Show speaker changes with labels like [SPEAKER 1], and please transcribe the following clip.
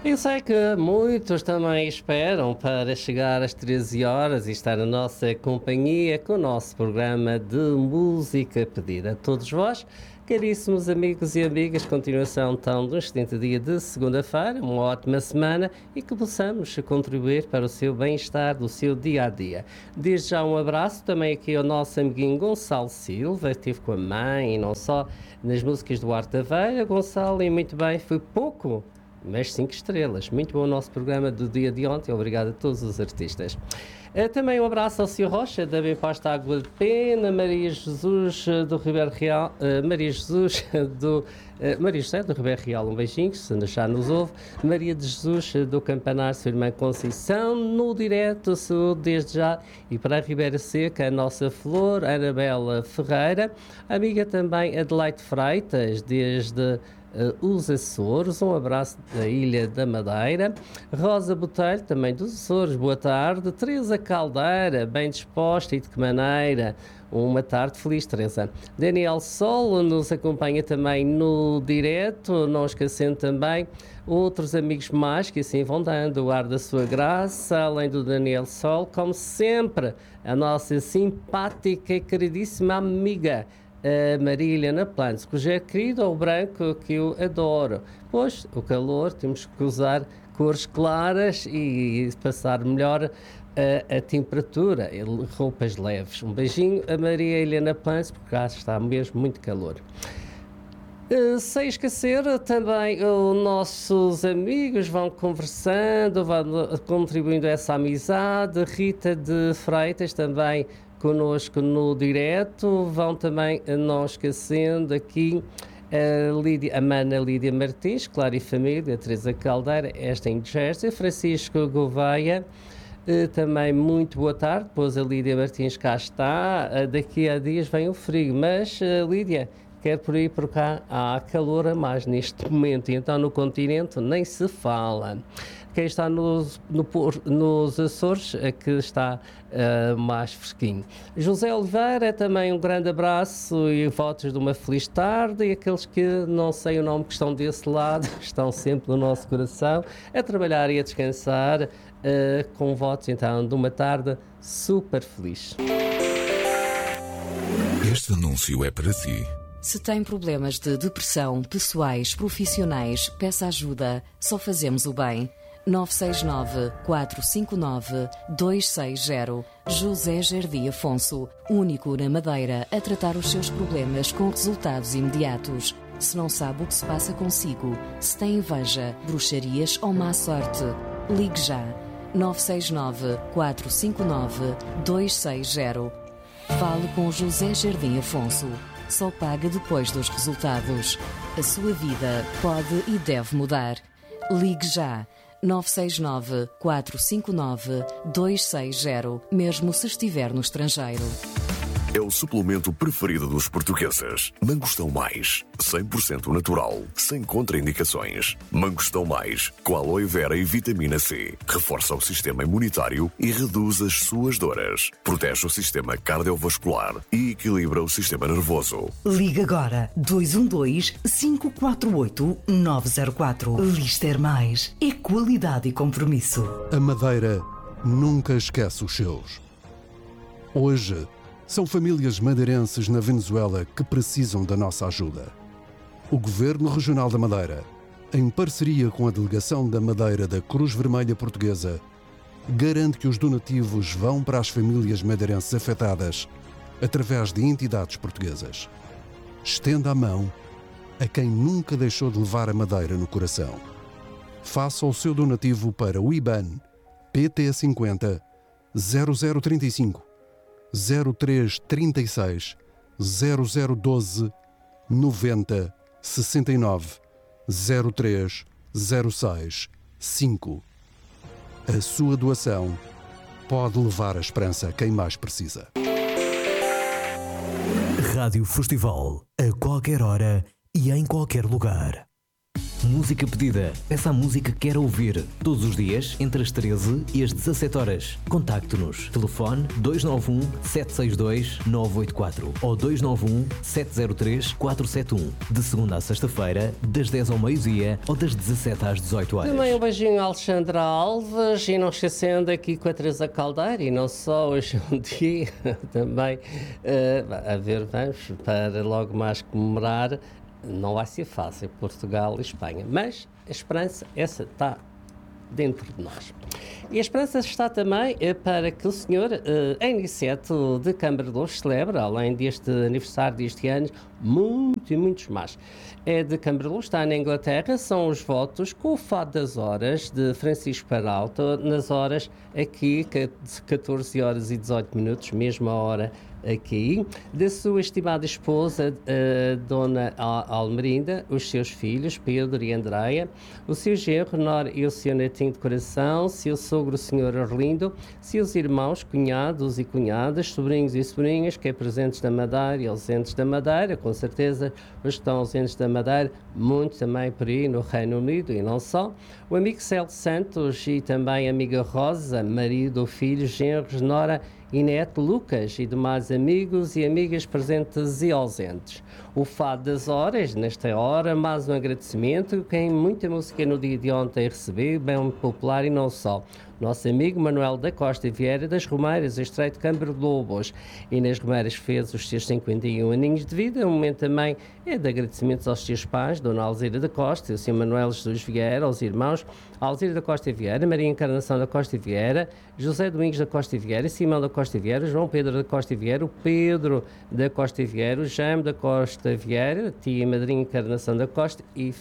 [SPEAKER 1] Eu sei que muitos também esperam para chegar às 13 horas e estar na nossa companhia com o nosso programa de música pedida. A todos vós, caríssimos amigos e amigas, continuação então de um excelente dia de segunda-feira, uma ótima semana e que possamos contribuir para o seu bem-estar do seu dia-a-dia. Desde já um abraço também aqui ao nosso amiguinho Gonçalo Silva, que esteve com a mãe e não só nas músicas do Arte da Veia. Gonçalo, e muito bem, foi pouco, mas 5 estrelas. Muito bom o nosso programa do dia de ontem. Obrigado a todos os artistas. Também um abraço ao Sr. Rocha, da Bem Posta Água de Pena, Maria Jesus do Ribeiro Real, Maria José do Ribeiro Real, um beijinho, se já nos ouve. Maria de Jesus do Campanar, sua irmã Conceição, no direto, desde já. E para a Ribeira Seca, a nossa Flor, Anabela Ferreira, amiga também Adelaide Freitas, desde os Açores, um abraço da Ilha da Madeira. Rosa Botelho, também dos Açores, boa tarde. Teresa Caldeira, bem disposta e de que maneira? Uma tarde feliz, Teresa. Daniel Sol nos acompanha também no direto, não esquecendo também outros amigos mais que assim vão dando o ar da sua graça, além do Daniel Sol, como sempre, a nossa simpática e queridíssima amiga a Maria Helena Plantes, cujo é querido ao branco que eu adoro. Pois, o calor, temos que usar cores claras e passar melhor a temperatura, roupas leves. Um beijinho a Maria Helena Plantes, porque cá está mesmo muito calor. Sem esquecer também os nossos amigos vão conversando, vão contribuindo a essa amizade. Rita de Freitas também connosco no direto, vão também, não esquecendo aqui a Mana Lídia Martins, Clara e Família, a Teresa Caldeira, esta em Jersey, Francisco Gouveia, também muito boa tarde, pois a Lídia Martins cá está, daqui a dias vem o frio, mas Lídia, quer por aí por cá, há calor a mais neste momento, e então no continente nem se fala. Quem está nos Açores, que está mais fresquinho. José Oliveira, também um grande abraço e votos de uma feliz tarde, e aqueles que não sei o nome que estão desse lado, estão sempre no nosso coração, a trabalhar e a descansar, com votos então de uma tarde super feliz.
[SPEAKER 2] Este anúncio é para si.
[SPEAKER 3] Se tem problemas de depressão, pessoais, profissionais, peça ajuda. Só fazemos o bem. 969-459-260. José Jardim Afonso, único na Madeira a tratar os seus problemas com resultados imediatos. Se não sabe o que se passa consigo, se tem inveja, bruxarias ou má sorte, ligue já. 969-459-260. Fale com José Jardim Afonso. Só paga depois dos resultados. A sua vida pode e deve mudar. Ligue já. 969-459-260, mesmo se estiver no estrangeiro.
[SPEAKER 4] É o suplemento preferido dos portugueses. Mangostão Mais, 100% natural, sem contraindicações. Mangostão Mais, com aloe vera e vitamina C. Reforça o sistema imunitário e reduz as suas dores. Protege o sistema cardiovascular e equilibra o sistema nervoso.
[SPEAKER 5] Liga agora 212-548-904. Lister Mais é qualidade e compromisso.
[SPEAKER 6] A Madeira nunca esquece os seus. Hoje, são famílias madeirenses na Venezuela que precisam da nossa ajuda. O Governo Regional da Madeira, em parceria com a Delegação da Madeira da Cruz Vermelha Portuguesa, garante que os donativos vão para as famílias madeirenses afetadas através de entidades portuguesas. Estenda a mão a quem nunca deixou de levar a Madeira no coração. Faça o seu donativo para o IBAN PT50 0035 0336 0012 90 69 03 06 5. A sua doação pode levar a esperança a quem mais precisa.
[SPEAKER 7] Rádio Festival, a qualquer hora e em qualquer lugar. Música pedida. Peça a música que quer ouvir. Todos os dias, entre as 13 e as 17 horas. Contacte-nos. Telefone 291 762 984 ou 291 703 471. De segunda a sexta-feira, das 10 ao meio-dia ou das 17 às 18 horas.
[SPEAKER 1] Também um beijinho a Alexandra Alves e não esquecendo aqui com a Teresa Caldeira e não só hoje um dia também a ver, vamos para logo mais comemorar. Não vai ser fácil, Portugal e Espanha, mas a esperança, essa está dentro de nós. E a esperança está também para que o senhor, em Niceto de Câmara de Lobos, celebra, além deste aniversário deste ano, muitos mais. É de Câmara de Lobos, está na Inglaterra, são os votos com o Fado das Horas, de Francisco Peralta, nas horas aqui, 14 horas e 18 minutos, mesma hora aqui, da sua estimada esposa, Dona Almerinda, os seus filhos, Pedro e Andreia, o seu genro, Nora e o seu netinho de coração, seu sogro, o Sr. Arlindo, seus irmãos, cunhados e cunhadas, sobrinhos e sobrinhas, que é presentes da Madeira e ausentes da Madeira, com certeza os que estão ausentes da Madeira, muito também por aí no Reino Unido e não só, o amigo Celso Santos e também a amiga Rosa, marido, filhos, genros, Nora e neto Lucas e demais amigos e amigas presentes e ausentes. O Fado das Horas, nesta hora, mais um agradecimento, quem muita música no dia de ontem recebeu, bem popular e não só. Nosso amigo Manuel da Costa Vieira das Romeiras, Estreito de Câmara de Lobos. Inês Romeiras fez os seus 51 aninhos de vida. Um momento também é de agradecimentos aos seus pais, Dona Alzira da Costa e o Sr. Manuel Jesus Vieira, aos irmãos Alzira da Costa Vieira, Maria Encarnação da Costa Vieira, José Domingos da Costa Vieira, Simão da Costa Vieira, João Pedro da Costa Vieira, o Pedro da Costa Vieira, o Jaime da Costa Vieira, tia e madrinha Encarnação da Costa e